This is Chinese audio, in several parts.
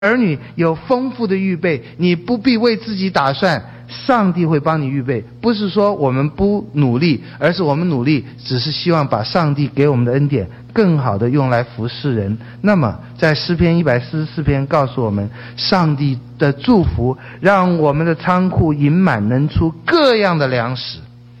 儿女有丰富的预备，你不必为自己打算，上帝会帮你预备。不是说我们不努力，而是我们努力只是希望把上帝给我们的恩典更好的用来服侍人。那么在诗篇144篇告诉我们，上帝的祝福让我们的仓库盈满，能出各样的粮食。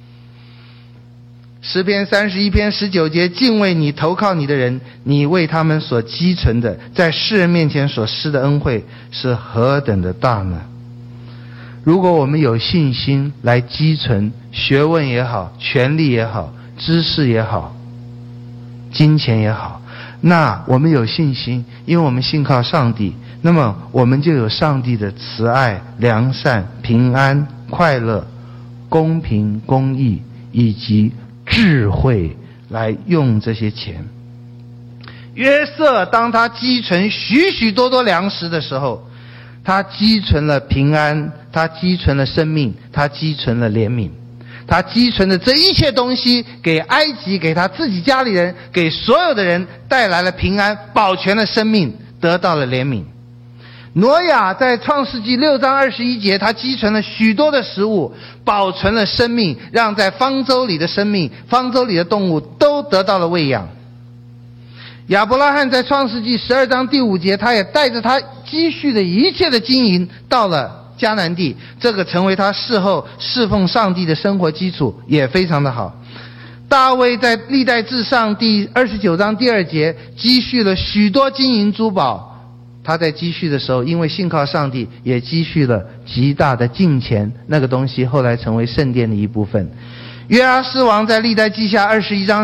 诗篇31篇19节，敬畏你投靠你的人，你为他们所积存的，在世人面前所施的恩惠是何等的大呢？如果我们有信心来积存学问也好，权力也好，知识也好，金钱也好，那我们有信心，因为我们信靠上帝，那么我们就有上帝的慈爱、良善、平安、快乐、公平、公义以及智慧来用这些钱。约瑟当他积存许许多多粮食的时候，他积存了平安，他积存了生命，他积存了怜悯，他积存的这一切东西给埃及，给他自己家里人，给所有的人带来了平安，保全了生命，得到了怜悯。挪亚在创世纪6章21节，他积存了许多的食物，保存了生命，让在方舟里的生命，方舟里的动物都得到了喂养。亚伯拉罕在创世纪12章第5节，他也带着他积蓄的一切的金银到了迦南地，这个成为他事后侍奉上帝的生活基础，也非常的好。大卫在历代志上第29章第2节积蓄了许多金银珠宝，他在积蓄的时候，因为信靠上帝，也积蓄了极大的金钱，那个东西后来成为圣殿的一部分。约阿施王在历代记下24章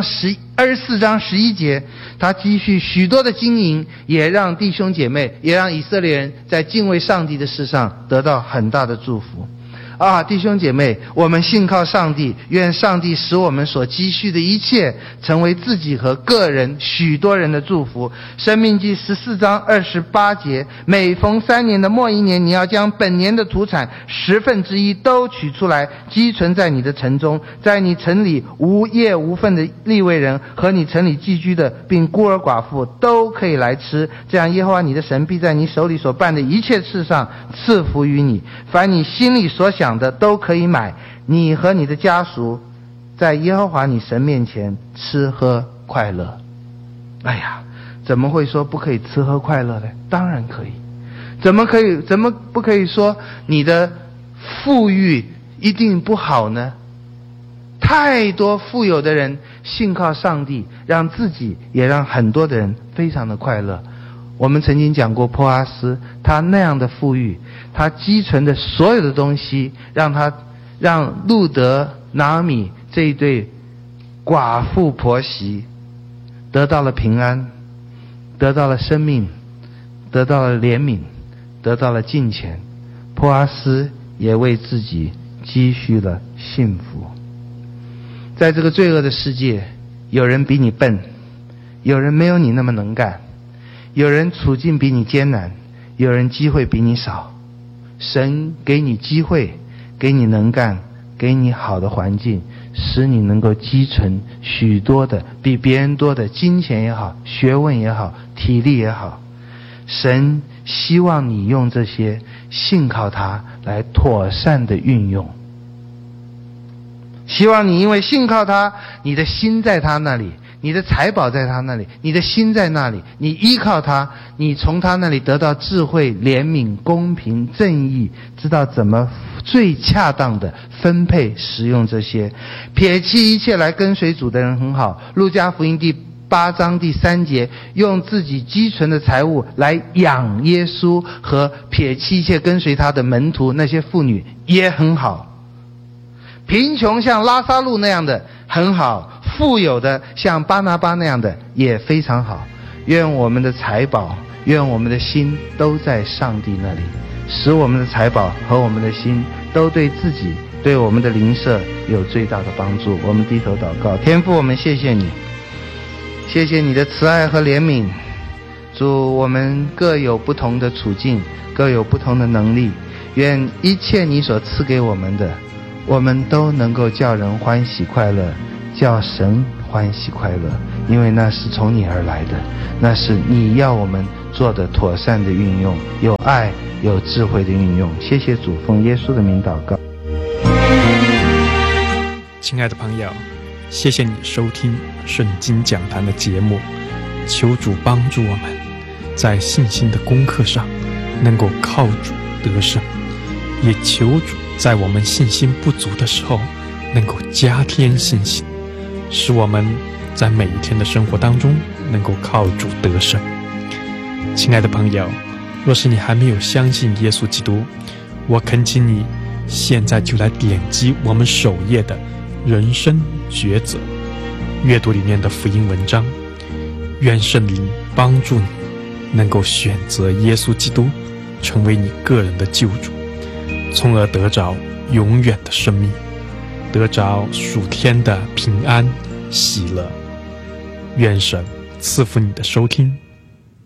11节，他积蓄许多的金银，也让弟兄姐妹，也让以色列人在敬畏上帝的事上得到很大的祝福。弟兄姐妹，我们信靠上帝，愿上帝使我们所积蓄的一切成为自己和个人许多人的祝福。申命记14章28节，每逢3年的末1年，你要将本年的土产1/10都取出来，积存在你的城中，在你城里无业无分的利未人和你城里寄居的，并孤儿寡妇都可以来吃。这样耶和华你的神必在你手里所办的一切事上赐福于你，凡你心里所想的都可以买，你和你的家属在耶和华你神面前吃喝快乐。怎么会说不可以吃喝快乐呢？当然可以。怎么不可以说你的富裕一定不好呢？太多富有的人信靠上帝，让自己也让很多的人非常的快乐。我们曾经讲过波阿斯，他那样的富裕，他积存的所有的东西，让路德、拿俄米这一对寡妇婆媳得到了平安，得到了生命，得到了怜悯，得到了金钱。波阿斯也为自己积蓄了幸福。在这个罪恶的世界，有人比你笨，有人没有你那么能干，有人处境比你艰难，有人机会比你少。神给你机会，给你能干，给你好的环境，使你能够积存许多的比别人多的金钱也好，学问也好，体力也好。神希望你用这些信靠他来妥善的运用，希望你因为信靠他，你的心在他那里，你的财宝在他那里，你的心在那里，你依靠他，你从他那里得到智慧、怜悯、公平、正义，知道怎么最恰当的分配使用这些。撇弃一切来跟随主的人很好。路加福音第8章第3节，用自己积存的财物来养耶稣和撇弃一切跟随他的门徒，那些妇女也很好。贫穷像拉撒路那样的很好，富有的像巴拿巴那样的也非常好。愿我们的财宝，愿我们的心都在上帝那里，使我们的财宝和我们的心都对自己，对我们的邻舍有最大的帮助。我们低头祷告。天父，我们谢谢你，谢谢你的慈爱和怜悯。主，我们各有不同的处境，各有不同的能力，愿一切你所赐给我们的，我们都能够叫人欢喜快乐，叫神欢喜快乐，因为那是从你而来的，那是你要我们做的妥善的运用，有爱有智慧的运用。谢谢主，奉耶稣的名祷告。 亲爱的朋友，谢谢你收听圣经讲坛的节目，求主帮助我们在信心的功课上能够靠主得胜，也求主在我们信心不足的时候能够加添信心，使我们在每一天的生活当中能够靠主得胜。亲爱的朋友，若是你还没有相信耶稣基督，我恳请你现在就来点击我们首页的人生抉择，阅读里面的福音文章。愿圣灵帮助你能够选择耶稣基督成为你个人的救主，从而得着永远的生命，得着属天的平安喜乐。愿神赐福你的收听。